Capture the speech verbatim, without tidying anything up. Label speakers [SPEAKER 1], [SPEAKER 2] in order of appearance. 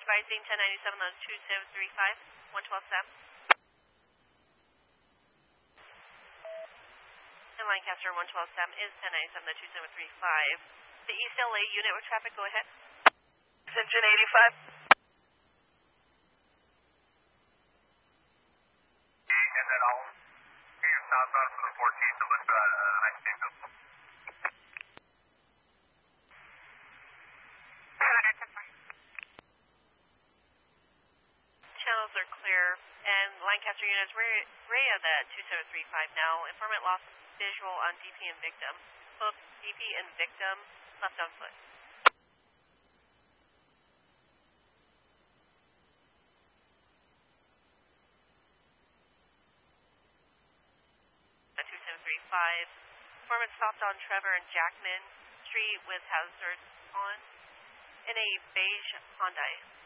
[SPEAKER 1] advising ten ninety-seven on two seven three five, one twelve Sam. And Lancaster one twelve Sam is ten ninety-seven on two seven three five. The East L A unit with traffic, go ahead.
[SPEAKER 2] Engine eighty-five.
[SPEAKER 3] And then I'll be southbound for the fourteenth to look at uh, I think the
[SPEAKER 1] Channels are clear, and Lancaster units, we're Ray at the two seven three five now. Informant lost visual on D P and victim. Both D P and victim left on foot. two seven three five. Informant stopped on Trevor and Jackman Street with hazards on in a beige Hyundai.